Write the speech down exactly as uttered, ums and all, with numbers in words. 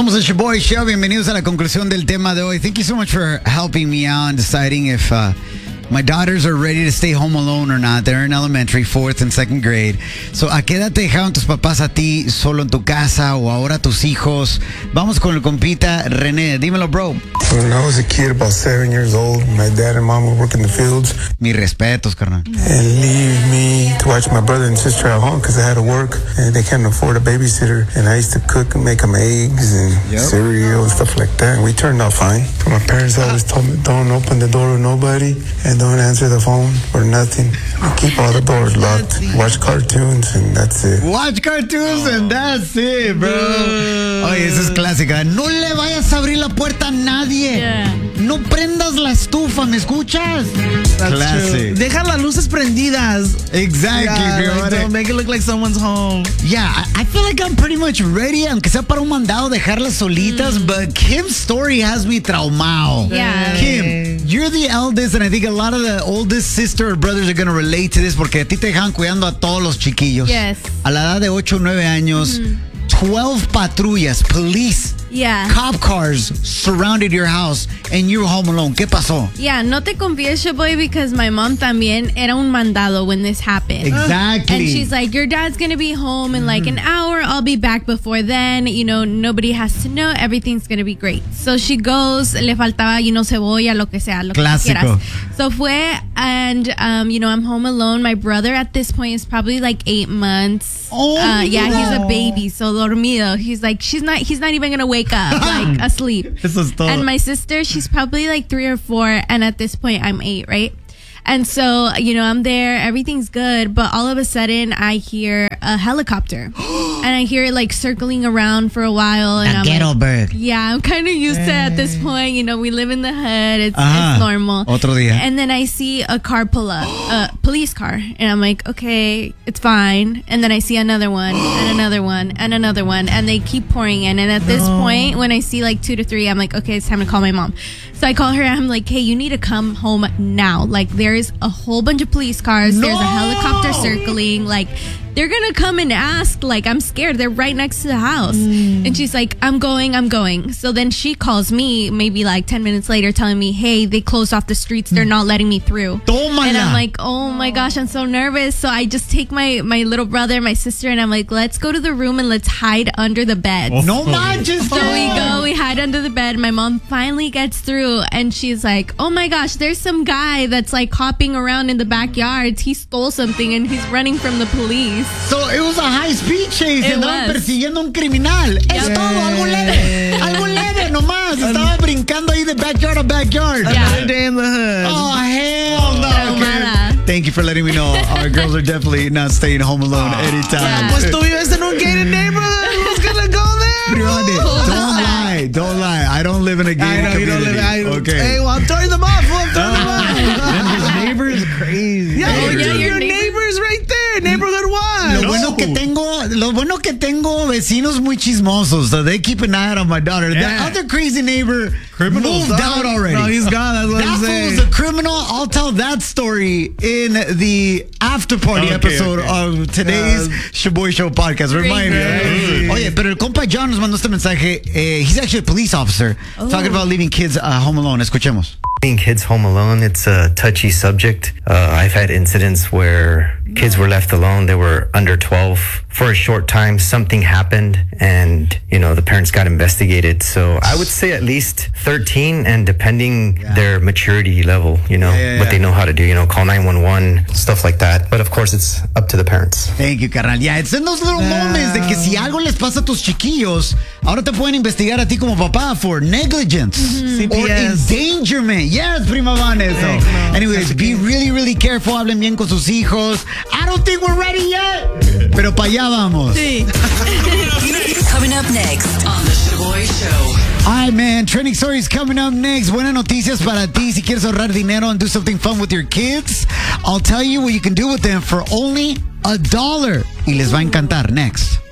Somos el Shaboy Show. Bienvenidos a la conclusión del tema de hoy. Thank you so much for helping me out and deciding if uh, my daughters are ready to stay home alone or not. They're in elementary, fourth and second grade. So, ¿a qué edad te dejaron tus papás a ti solo en tu casa o ahora tus hijos? Vamos con el compita René. Dímelo, bro. When I was a kid, about seven years old, my dad and mom would work in the fields. Mis respetos, carnal. And leave me to watch my brother and sister at home because I had to work and they can't afford a babysitter. And I used to cook and make them eggs and yep. cereal and stuff like that. And we turned out fine. My parents always told me, don't open the door to nobody and don't answer the phone or nothing. Keep all the doors locked. Watch cartoons and that's it. Watch cartoons and that's it, bro. Oye, esa es clásica. No le vayas a abrir la puerta a nadie. Yeah. No prendas la estufa, ¿me escuchas? That's Classic. true. Deja las luces prendidas. Exactly, Yeah, bro. like, don't make it look like someone's home. Yeah, I, I feel like I'm pretty much ready, aunque sea para un mandado, dejarlas solitas, mm. but Kim's story has me traumado. Yeah. Kim, you're the eldest, and I think a lot of the oldest sister or brothers are going to relate to this, porque a ti te dejaban cuidando a todos los chiquillos. Yes. A la edad de ocho o nueve años, mm-hmm. twelve patrullas, police, yeah. cop cars surrounded your house, and you were home alone. ¿Qué pasó? Yeah, no te confieso, boy, because my mom también era un mandado when this happened. Exactly. And she's like, your dad's going to be home in like an hour. I'll be back before then. You know, nobody has to know. Everything's going to be great. So she goes, le faltaba, you know, cebolla, lo que sea, lo Clásico. que quieras. So fue, and, um, you know, I'm home alone. My brother at this point is probably like eight months. Oh, uh, yeah, no. he's a baby, so dormido. He's like, she's not, he's not even going to wake up, like asleep. Eso es todo. And my sister, she's probably like three or four, and at this point I'm eight, right? And so, you know, I'm there, everything's good, but all of a sudden I hear a helicopter and I hear it like circling around for a while, and a I'm ghetto like, bird. yeah, I'm kind of used to it at this point. You know, we live in the hood, it's, Ajá. it's normal. Otro día. And then I see a car pull up, a police car, and I'm like, okay, it's fine. And then I see another one and another one and another one, and they keep pouring in. And at this No. point, when I see like two to three, I'm like, okay, it's time to call my mom. So I call her and I'm like, hey, you need to come home now. Like, there's a whole bunch of police cars. No! There's a helicopter circling. Like, they're going to come and ask. Like, I'm scared. They're right next to the house. Mm. And she's like, I'm going, I'm going. So then she calls me maybe like ten minutes later telling me, hey, they closed off the streets. They're not letting me through. Tómala. And I'm like, oh my gosh, I'm so nervous. So I just take my, my little brother, my sister, and I'm like, let's go to the room and let's hide under the bed. No manches, So we go, we hide under the bed. My mom finally gets through and she's like, oh my gosh, there's some guy that's like hopping around in the backyards. He stole something and he's running from the police. So it was a high-speed chase. It Andaban was. persiguiendo a un criminal. Es Yep. todo, algo leve. Algo leve nomás. Estaba brincando ahí de backyard to backyard. Yeah. Another day in the hood. Oh, hell no. Traumada. Okay. Thank you for letting me know. Our girls are definitely not staying home alone anytime. Yeah. Pues tú vives en un gated neighborhood. Who's gonna go there? Brody, don't lie. Don't lie. I don't live in a I gated know you don't community. live. I, Okay. Hey, well, I'm turning them off. Well, I'm turning them off. His neighbors crazy. Yeah, Oh, your, yeah, your, your neighbors right there. Neighborhood one. Lo bueno que tengo, lo bueno que tengo vecinos muy chismosos, so they keep an eye out on my daughter. Yeah. The other crazy neighbor moved out already. No, he's gone. That's what That I'm fool saying. was a criminal. I'll tell that story in the after party Okay, episode okay. of today's Uh, Shaboy Show podcast. Remind me. Crazy. Oye, pero el compa John nos mandó este mensaje. Eh, he's actually a police officer talking about leaving kids uh, home alone. Escuchemos. Leaving kids home alone, it's a touchy subject. Uh, I've had incidents where kids were left alone. They were under twelve for a short time. Something happened and, you know, the parents got investigated. So I would say at least thirteen, and depending Yeah. their maturity level, you know, Yeah, yeah, what yeah. they know how to do, you know, call nine one one, stuff like that. But of course, it's up to the parents. Thank you, carnal. Yeah, it's in those little moments de que si algo les pasa a tus chiquillos, ahora te pueden investigar a ti como papá for negligence C or P S. endangerment. Yes, prima Vanessa. Heck no. Anyways, be really, really careful. Hablen bien con sus hijos. I don't think we're ready yet, pero para allá vamos. Sí. Coming up next on the Shaboy Show. All right, man. Trending stories coming up next. Buenas noticias para ti. Si quieres ahorrar dinero and do something fun with your kids, I'll tell you what you can do with them for only a dollar. Y les va a encantar. Next.